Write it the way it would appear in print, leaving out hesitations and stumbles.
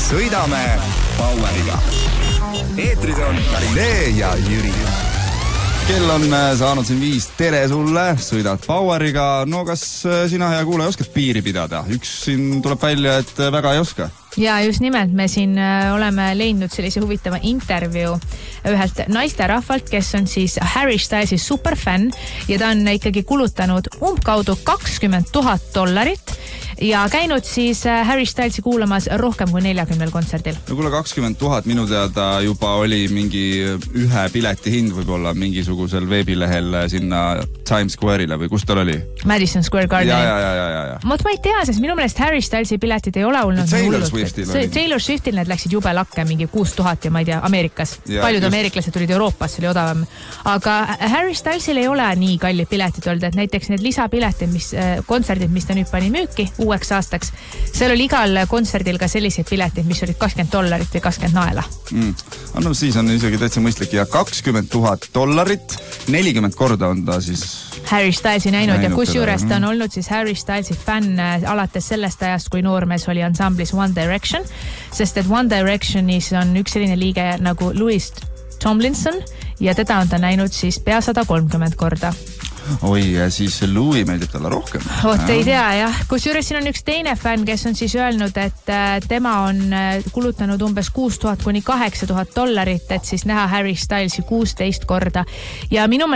sõidame Poweriga. Eetris on Karinee ja Jüri. Kell on saanud siin 5. Tere sulle, sõidad Poweriga. No kas sina, hea kuulaja, oskad piiri pidada? Üks siin tuleb välja, et väga ei oska. Ja just nimelt me siin oleme leidnud sellise huvitava intervjuu ühelt naisterahvalt, kes on siis Harry Stylesi superfänn ja ta on ikkagi kulutanud umbkaudu $20,000 ja käinud siis Harry Stylesi kuulamas rohkem kui 40 kontserdil. No kuule, 20,000 minu teada juba oli mingi ühe pileti hind võib-olla mingisugusel veebilehel sinna Times Square'ile või kus tal oli? Madison Square Garden. Ja. Ma ei tea, sest minu meelest Harry Stylesi piletid ei ole olnud Taylor Swiftil need läksid jube lakke, mingi 6,000 ja ma ei tea, Ameerikas. Paljud ameeriklased tulid Euroopas, see oli odavam. Aga Harry Stylesil ei ole nii kallid piletid olnud, et näiteks need lisapiletid, kontserdid, mis ta nüüd pani müüki uueks aastaks, seal oli igal kontserdil ka selliseid piletid, mis olid $20 või 20 naela. No siis on isegi täitsa mõistlik ja $20,000, 40 korda on ta siis Harry Stylesi näinud ja kusjuures ta on olnud siis Harry Stylesi fänn alates sellest ajast, kui noormees oli ansamblis One Direction, sest et One Directionis on üks selline liige nagu Louis Tomlinson ja teda on ta näinud siis pea 130 korda. Oi, ja siis Louis meeldib talle rohkem. Ei tea, jah. Kusjuures siin on üks teine fänn, kes on siis öelnud, et tema on kulutanud umbes $6,000 kuni $8,000, et siis näha Harry Stylesi 16 korda. Ja minu